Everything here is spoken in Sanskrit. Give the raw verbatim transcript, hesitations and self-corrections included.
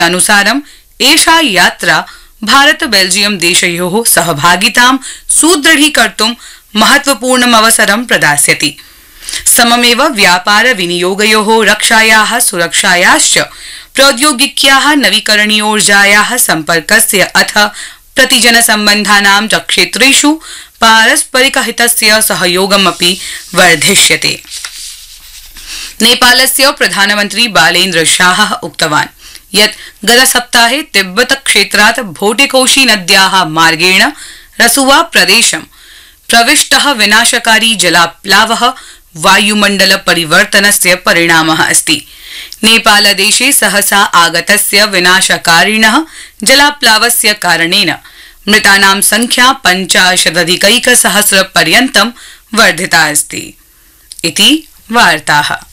अनुसारम् एषा यात्रा भारत बेल्जियम देशयोः सहभागितां सुदृढीकर्तुं महत्वपूर्णम् अवसरं प्रदास्यति। सममेव व्यापार विनियोगयोः, रक्षायाः, सुरक्षायाश्च प्रौद्योगिक्याः, नवीकरणीयोर्जायाः, सम्पर्कस्य अथ प्रतिजनसम्बन्धानां च क्षेत्रेषु पारस्परिकहितस्य सहयोगमपि वर्धिष्यते। नेपालस्य प्रधानमन्त्री बालेन्द्र शाहः उक्तवान् यत् गतसप्ताहे तिब्बत क्षेत्रात् भोटिकोशी नद्याः मार्गेण रसुवा प्रदेशं प्रविष्टः विनाशकारी जलाप्लावः वायुमण्डल परिवर्तनस्य परिणामः अस्ति। नेपालदेशे सहसा आगतस्य विनाशकारिणः जलाप्लावस्य कारणेन मृतानां संख्या पञ्चाशदधिकैकसहस्र पर्यन्तं वर्धिता अस्ति। इति वार्ताः।